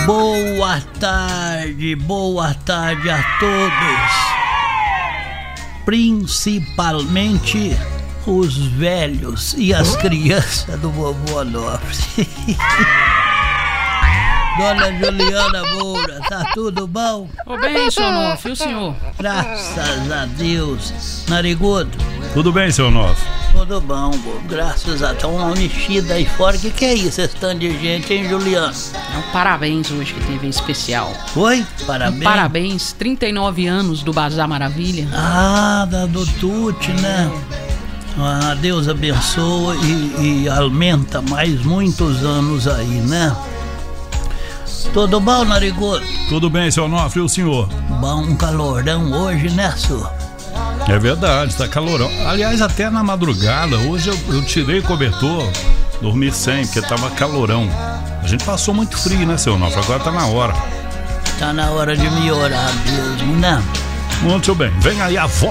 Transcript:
Boa tarde a todos, principalmente os velhos e as crianças do vovô Onofre. Dona Juliana Moura, tá tudo bom? Ô bem, seu Onofre, e o senhor? Graças a Deus. Narigudo? Tudo bem, seu Onofre? Tudo bom, graças a Deus. Tá uma mexida aí fora. Que é isso, esse tanto de gente, hein, Juliana? Parabéns hoje que teve especial. Oi? Parabéns? Parabéns, 39 anos do Bazar Maravilha. Ah, do Tuti, né? Ah, Deus abençoa e aumenta mais muitos anos aí, né? Tudo bom, Narigudo? Tudo bem, seu Onofre, e o senhor? Bom, um calorão hoje, né, senhor? É verdade, tá calorão. Aliás, até na madrugada, hoje eu tirei o cobertor, dormi sem, porque tava calorão. A gente passou muito frio, né, seu Onofre? Agora tá na hora. Tá na hora de melhorar mesmo, né? Muito bem, vem aí a voz